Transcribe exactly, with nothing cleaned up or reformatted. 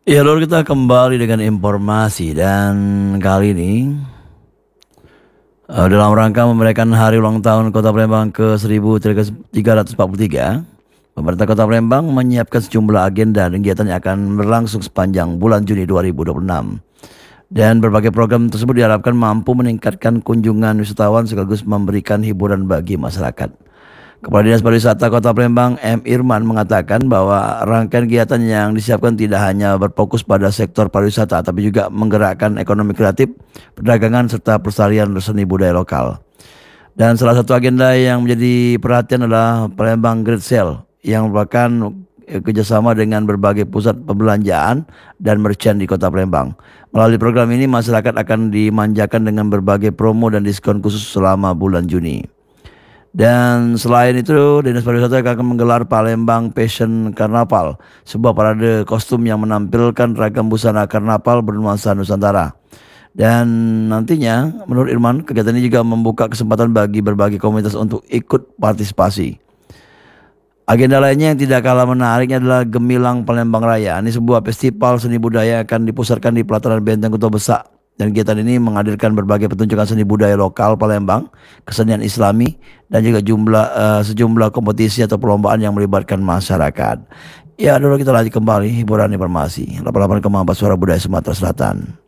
Ya, lalu kita kembali dengan informasi dan kali ini eh, dalam rangka memeriahkan hari ulang tahun Kota Palembang ke seribu tiga ratus empat puluh tiga, pemerintah Kota Palembang menyiapkan sejumlah agenda dan kegiatan yang akan berlangsung sepanjang bulan Juni dua ribu dua puluh enam. Dan berbagai program tersebut diharapkan mampu meningkatkan kunjungan wisatawan sekaligus memberikan hiburan bagi masyarakat. Kepala Dinas Pariwisata Kota Palembang M. Irman mengatakan bahwa rangkaian kegiatan yang disiapkan tidak hanya berfokus pada sektor pariwisata tapi juga menggerakkan ekonomi kreatif, perdagangan serta pelestarian seni budaya lokal. Dan salah satu agenda yang menjadi perhatian adalah Palembang Great Sale yang merupakan eh, kerjasama dengan berbagai pusat perbelanjaan dan merchant di Kota Palembang. Melalui program ini masyarakat akan dimanjakan dengan berbagai promo dan diskon khusus selama bulan Juni. Dan selain itu, Dinas Pariwisata akan menggelar Palembang Fashion Carnaval, sebuah parade kostum yang menampilkan ragam busana karnaval bernuansa Nusantara. Dan nantinya, menurut Irman, kegiatan ini juga membuka kesempatan bagi berbagai komunitas untuk ikut partisipasi. Agenda lainnya yang tidak kalah menariknya adalah Gemilang Palembang Raya. Ini sebuah festival seni budaya yang akan dipusatkan di pelataran Benteng Kota Besak. Dan kegiatan ini menghadirkan berbagai pertunjukan seni budaya lokal Palembang, kesenian Islami, dan juga jumlah eh, sejumlah kompetisi atau perlombaan yang melibatkan masyarakat. Ya, dulu kita lanjut kembali hiburan informasi. delapan puluh delapan koma empat Suara Budaya Sumatera Selatan.